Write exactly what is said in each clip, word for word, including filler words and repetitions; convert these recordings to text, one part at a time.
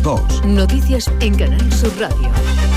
dos. Noticias en Canal Sur Radio.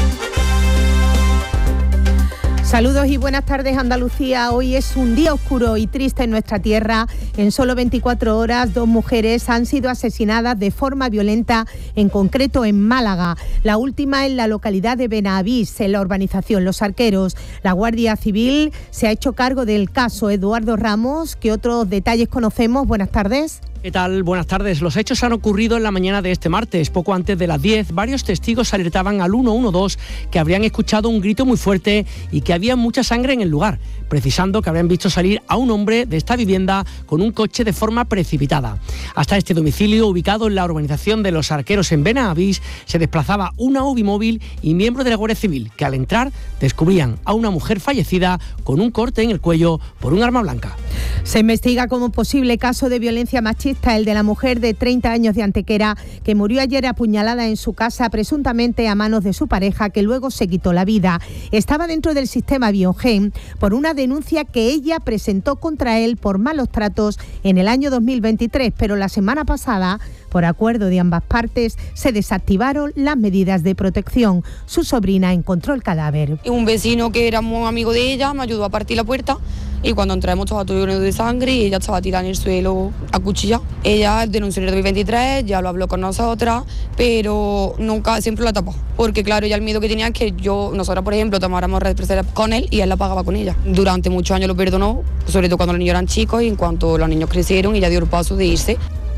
Saludos y buenas tardes, Andalucía. Hoy es un día oscuro y triste en nuestra tierra. En solo veinticuatro horas, dos mujeres han sido asesinadas de forma violenta, en concreto en Málaga. La última en la localidad de Benavís, en la urbanización Los Arqueros. La Guardia Civil se ha hecho cargo del caso. Eduardo Ramos, ¿qué otros detalles conocemos? Buenas tardes. ¿Qué tal? Buenas tardes. Los hechos han ocurrido en la mañana de este martes. Poco antes de las diez, varios testigos alertaban al uno uno dos que habrían escuchado un grito muy fuerte y que había mucha sangre en el lugar, precisando que habrían visto salir a un hombre de esta vivienda con un coche de forma precipitada. Hasta este domicilio, ubicado en la urbanización de Los Arqueros en Benavís, se desplazaba una U B I móvil y miembros de la Guardia Civil, que al entrar descubrían a una mujer fallecida con un corte en el cuello por un arma blanca. Se investiga como posible caso de violencia machista el de la mujer de treinta años de Antequera que murió ayer apuñalada en su casa presuntamente a manos de su pareja, que luego se quitó la vida. Estaba dentro del sistema Biogen por una denuncia que ella presentó contra él por malos tratos en el año dos mil veintitrés, pero la semana pasada, por acuerdo de ambas partes, se desactivaron las medidas de protección. Su sobrina encontró el cadáver. Un vecino que era muy amigo de ella me ayudó a partir la puerta y cuando entramos estaba todo lleno de sangre y ella estaba tirada en el suelo acuchillada. Ella denunció en el dos mil veintitrés, ya lo habló con nosotras, pero nunca, siempre la tapó. Porque claro, ella el miedo que tenía es que yo, nosotras por ejemplo, tomáramos represalias con él y él la pagaba con ella. Durante muchos años lo perdonó, sobre todo cuando los niños eran chicos y en cuanto los niños crecieron y ya dio el paso de irse.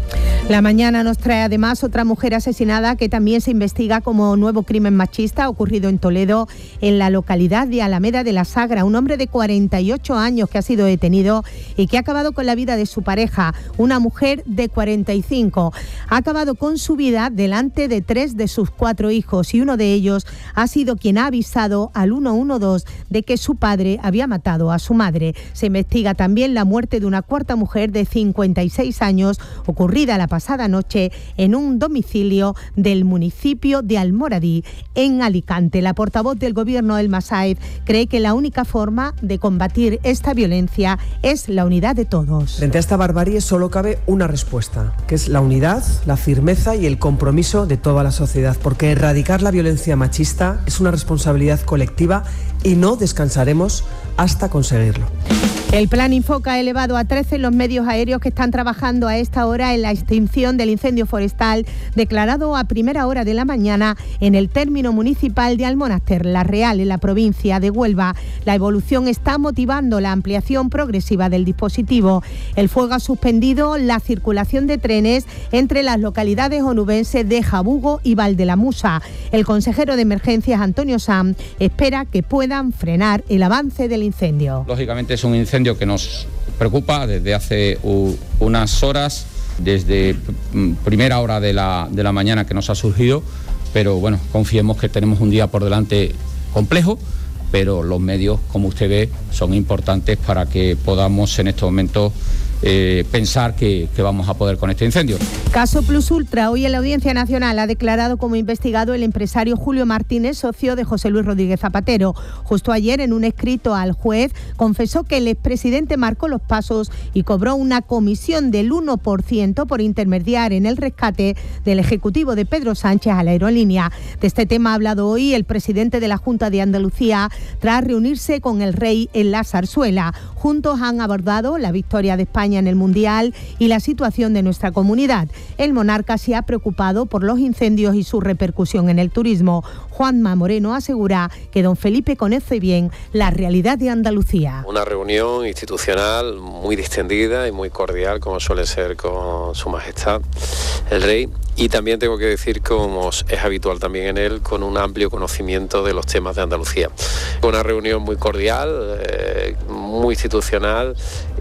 La mañana nos trae además otra mujer asesinada que también se investiga como nuevo crimen machista ocurrido en Toledo, en la localidad de Alameda de la Sagra. Un hombre de cuarenta y ocho años que ha sido detenido y que ha acabado con la vida de su pareja, una mujer de cuarenta y cinco. Ha acabado con su vida delante de tres de sus cuatro hijos y uno de ellos ha sido quien ha avisado al uno uno dos de que su padre había matado a su madre. Se investiga también la muerte de una cuarta mujer de cincuenta y seis años ocurrida la pasada noche en un domicilio del municipio de Almoradí, en Alicante. La portavoz del Gobierno, Elma Sáez, cree que la única forma de combatir esta violencia es la unidad de todos. Frente a esta barbarie solo cabe una respuesta, que es la unidad, la firmeza y el compromiso de toda la sociedad, porque erradicar la violencia machista es una responsabilidad colectiva y no descansaremos hasta conseguirlo. El plan Infoca ha elevado a trece los medios aéreos que están trabajando a esta hora en la extinción del incendio forestal declarado a primera hora de la mañana en el término municipal de Almonaster, La Real, en la provincia de Huelva. La evolución está motivando la ampliación progresiva del dispositivo. El fuego ha suspendido la circulación de trenes entre las localidades onubenses de Jabugo y Valdelamusa. El consejero de Emergencias, Antonio Sanz, espera que puedan frenar el avance del incendio. Lógicamente es un incendio que nos preocupa desde hace uh, unas horas, desde primera hora de la, de la mañana que nos ha surgido, pero bueno, confiemos que tenemos un día por delante complejo, pero los medios, como usted ve, son importantes para que podamos en estos momentos Eh, pensar que, que vamos a poder con este incendio. Caso Plus Ultra. Hoy en la Audiencia Nacional ha declarado como investigado el empresario Julio Martínez, socio de José Luis Rodríguez Zapatero. Justo ayer, en un escrito al juez, confesó que el expresidente marcó los pasos y cobró una comisión del uno por ciento por intermediar en el rescate del ejecutivo de Pedro Sánchez a la aerolínea. De este tema ha hablado hoy el presidente de la Junta de Andalucía tras reunirse con el rey en la Zarzuela. Juntos han abordado la victoria de España en el Mundial y la situación de nuestra comunidad. El monarca se ha preocupado por los incendios y su repercusión en el turismo. Juanma Moreno asegura que don Felipe conoce bien la realidad de Andalucía. Una reunión institucional muy distendida y muy cordial, como suele ser con su majestad el rey. Y también tengo que decir, como es habitual también en él, con un amplio conocimiento de los temas de Andalucía. Una reunión muy cordial, eh, muy institucional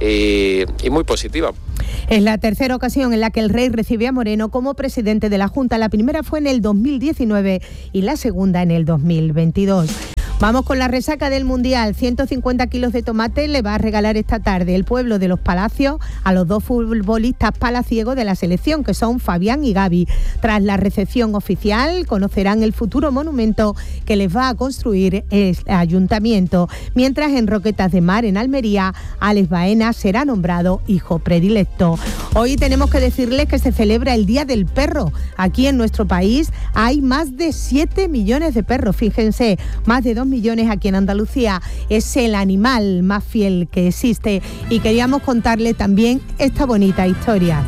y, y muy positiva. Es la tercera ocasión en la que el rey recibe a Moreno como presidente de la Junta. La primera fue en el dos mil diecinueve y la segunda en el dos mil veintidós. Vamos con la resaca del Mundial. ciento cincuenta kilos de tomate le va a regalar esta tarde el pueblo de Los Palacios a los dos futbolistas palaciegos de la selección, que son Fabián y Gaby. Tras la recepción oficial, conocerán el futuro monumento que les va a construir el ayuntamiento. Mientras, en Roquetas de Mar, en Almería, Alex Baena será nombrado hijo predilecto. Hoy tenemos que decirles que se celebra el Día del Perro. Aquí en nuestro país hay más de siete millones de perros. Fíjense, más de dos millones aquí en Andalucía. Es el animal más fiel que existe y queríamos contarle también esta bonita historia.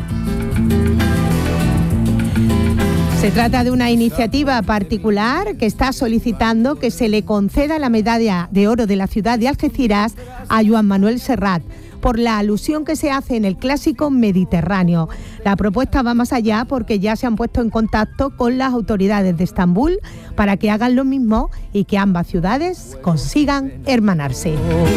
Se trata de una iniciativa particular que está solicitando que se le conceda la medalla de oro de la ciudad de Algeciras a Joan Manuel Serrat, por la alusión que se hace en el clásico mediterráneo. La propuesta va más allá porque ya se han puesto en contacto con las autoridades de Estambul para que hagan lo mismo y que ambas ciudades consigan hermanarse.